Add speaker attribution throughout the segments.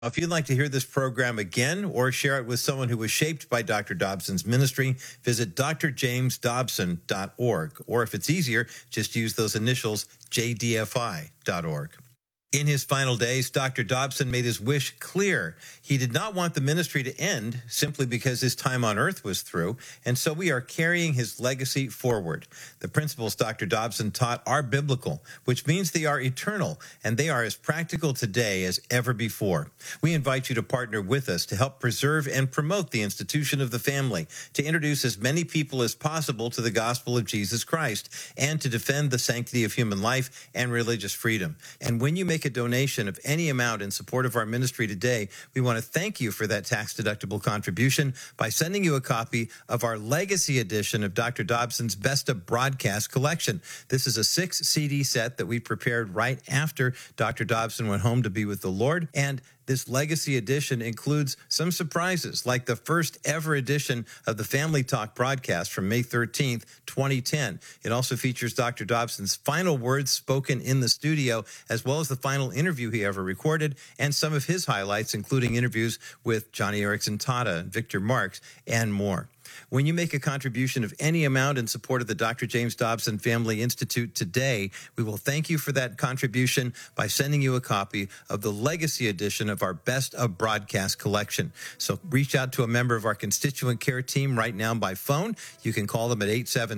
Speaker 1: If you'd like to hear this program again or share it with someone who was shaped by Dr. Dobson's ministry, visit drjamesdobson.org. Or if it's easier, just use those initials, jdfi.org. In his final days, Dr. Dobson made his wish clear. He did not want the ministry to end simply because his time on earth was through, and so we are carrying his legacy forward. The principles Dr. Dobson taught are biblical, which means they are eternal, and they are as practical today as ever before. We invite you to partner with us to help preserve and promote the institution of the family, to introduce as many people as possible to the gospel of Jesus Christ, and to defend the sanctity of human life and religious freedom. And when you make a donation of any amount in support of our ministry today, we want to thank you for that tax-deductible contribution by sending you a copy of our legacy edition of Dr. Dobson's Best of Broadcast collection. This is a 6-CD set that we prepared right after Dr. Dobson went home to be with the Lord, and this legacy edition includes some surprises, like the first ever edition of the Family Talk broadcast from May 13th, 2010. It also features Dr. Dobson's final words spoken in the studio, as well as the final interview he ever recorded, and some of his highlights, including interviews with Johnny Erickson Tata, Victor Marx, and more. When you make a contribution of any amount in support of the Dr. James Dobson Family Institute today, we will thank you for that contribution by sending you a copy of the legacy edition of our Best of Broadcast collection. So reach out to a member of our constituent care team right now by phone. You can call them at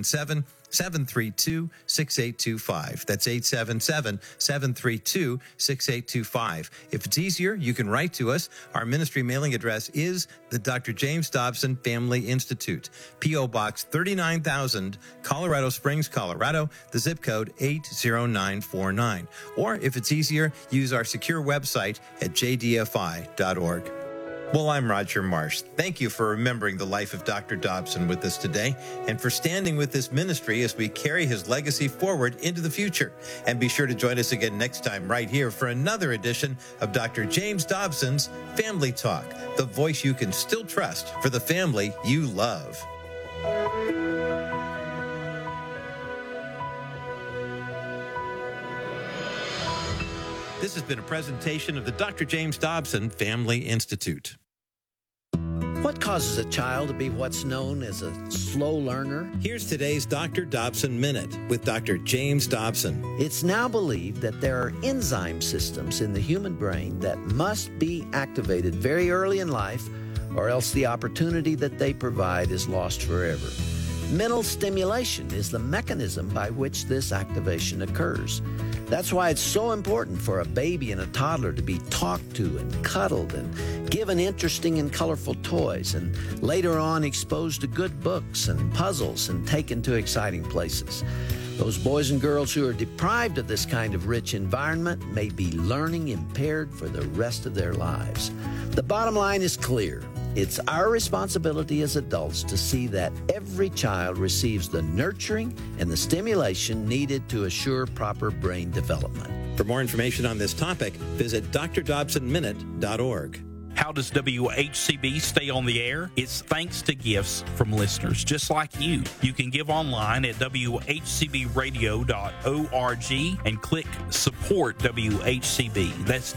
Speaker 1: 877-732-6825. That's 877-732-6825. If it's easier, you can write to us. Our ministry mailing address is the Dr. James Dobson Family Institute, P.O. Box 39,000, Colorado Springs, Colorado, the zip code 80949. Or if it's easier, use our secure website at jdfi.org. Well, I'm Roger Marsh. Thank you for remembering the life of Dr. Dobson with us today and for standing with this ministry as we carry his legacy forward into the future. And be sure to join us again next time right here for another edition of Dr. James Dobson's Family Talk, the voice you can still trust for the family you love. This has been a presentation of the Dr. James Dobson Family Institute.
Speaker 2: What causes a child to be what's known as a slow learner?
Speaker 1: Here's today's Dr. Dobson Minute with Dr. James Dobson.
Speaker 2: It's now believed that there are enzyme systems in the human brain that must be activated very early in life, or else the opportunity that they provide is lost forever. Mental stimulation is the mechanism by which this activation occurs. That's why it's so important for a baby and a toddler to be talked to and cuddled and given interesting and colorful toys, and later on exposed to good books and puzzles and taken to exciting places. Those boys and girls who are deprived of this kind of rich environment may be learning impaired for the rest of their lives. The bottom line is clear. It's our responsibility as adults to see that every child receives the nurturing and the stimulation needed to assure proper brain development.
Speaker 1: For more information on this topic, visit drdobsonminute.org.
Speaker 3: How does WHCB stay on the air? It's thanks to gifts from listeners just like you. You can give online at WHCBradio.org and click Support WHCB. That's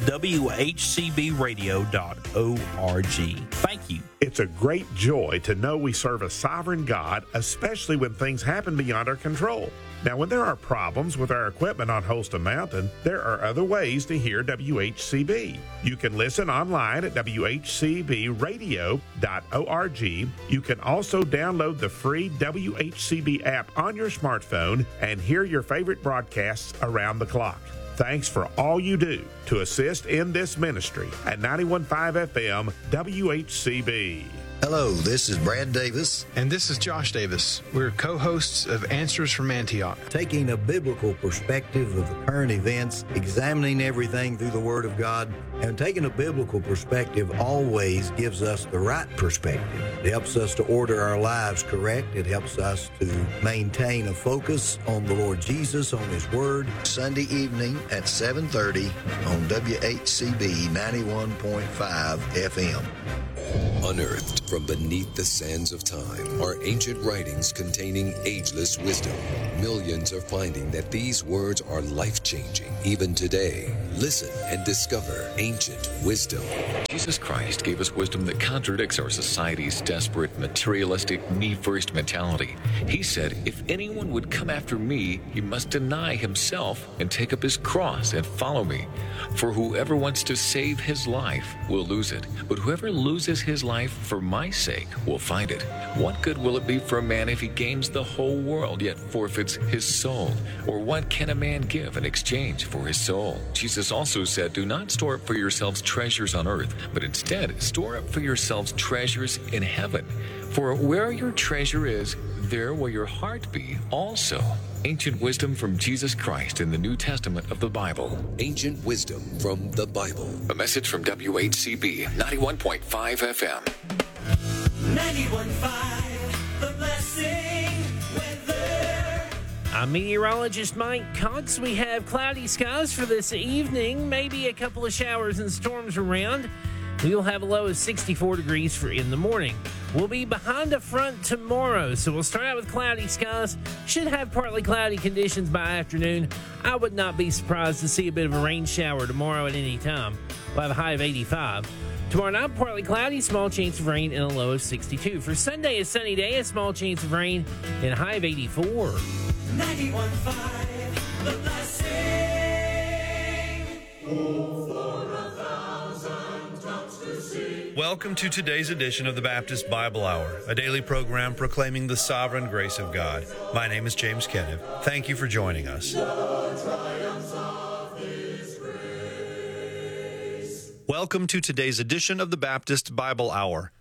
Speaker 3: WHCBradio.org. Thank you.
Speaker 4: It's a great joy to know we serve a sovereign God, especially when things happen beyond our control. Now, when there are problems with our equipment on Holston Mountain, there are other ways to hear WHCB. You can listen online at WHCBradio.org. You can also download the free WHCB app on your smartphone and hear your favorite broadcasts around the clock. Thanks for all you do to assist in this ministry at 91.5 FM WHCB.
Speaker 5: Hello, this is Brad Davis.
Speaker 6: And this is Josh Davis. We're co-hosts of Answers from Antioch.
Speaker 5: Taking a biblical perspective of the current events, examining everything through the Word of God, and taking a biblical perspective always gives us the right perspective. It helps us to order our lives correct. It helps us to maintain a focus on the Lord Jesus, on His Word. Sunday evening at 7:30 on WHCB 91.5 FM.
Speaker 7: Unearthed from beneath the sands of time are ancient writings containing ageless wisdom. Millions are finding that these words are life-changing even today. Listen and discover ancient wisdom.
Speaker 8: Jesus Christ gave us wisdom that contradicts our society's desperate, materialistic, me-first mentality. He said, if anyone would come after me, he must deny himself and take up his cross and follow me. For whoever wants to save his life will lose it, but whoever loses his life for my sake will find it. What good will it be for a man if he gains the whole world yet forfeits his soul? Or what can a man give in exchange for his soul? Jesus also said, do not store up for yourselves treasures on earth, but instead store up for yourselves treasures in heaven. For where your treasure is, there will your heart be also. Ancient wisdom from Jesus Christ in the New Testament of the Bible.
Speaker 7: Ancient wisdom from the Bible.
Speaker 8: A message from WHCB 91.5 FM.
Speaker 9: 91.5, The Blessing Weather.
Speaker 10: I'm meteorologist Mike Cox. We have cloudy skies for this evening, maybe a couple of showers and storms around. We'll have a low of 64 degrees for in the morning. We'll be behind a front tomorrow, so we'll start out with cloudy skies. Should have partly cloudy conditions by afternoon. I would not be surprised to see a bit of a rain shower tomorrow at any time. We'll have a high of 85. Tomorrow night, partly cloudy, small chance of rain, and a low of 62. For Sunday, a sunny day, a small chance of rain, and a high of 84.
Speaker 9: 91.5, The Blessing.
Speaker 11: Welcome to today's edition of the Baptist Bible Hour, a daily program proclaiming the sovereign grace of God. My name is James Kenneth. Thank you for joining us. Welcome to today's edition of the Baptist Bible Hour.